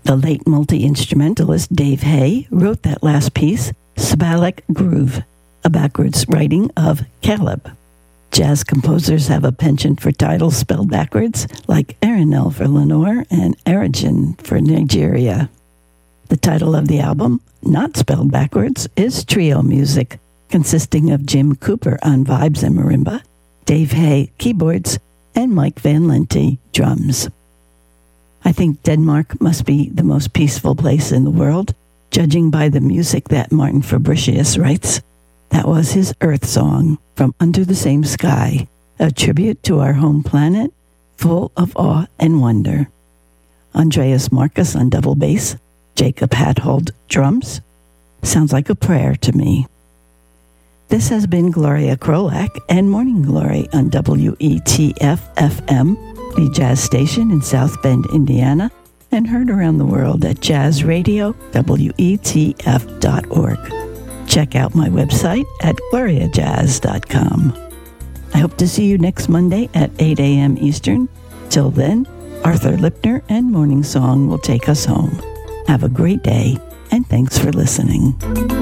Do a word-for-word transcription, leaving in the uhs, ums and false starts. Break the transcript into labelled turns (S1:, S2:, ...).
S1: The late multi-instrumentalist Dave Hay wrote that last piece, Sabalic Groove, a backwards writing of Caleb. Jazz composers have a penchant for titles spelled backwards, like Erinel for Lenore and Erigen for Nigeria. The title of the album, not spelled backwards, is Trio Music, consisting of Jim Cooper on vibes and marimba, Dave Hay keyboards, and Mike Van Lente drums. I think Denmark must be the most peaceful place in the world, judging by the music that Martin Fabricius writes. That was his Earth song, From Under the Same Sky, a tribute to our home planet, full of awe and wonder. Andreas Marcus on double bass, Jacob Hathold drums. Sounds like a prayer to me. This has been Gloria Krolak and Morning Glory on W E T F F M, the jazz station in South Bend, Indiana, and heard around the world at jazz radio W E T F dot org. Check out my website at gloria jazz dot com. I hope to see you next Monday at eight a.m. Eastern. Till then, Arthur Lipner and Morning Song will take us home. Have a great day, and thanks for listening.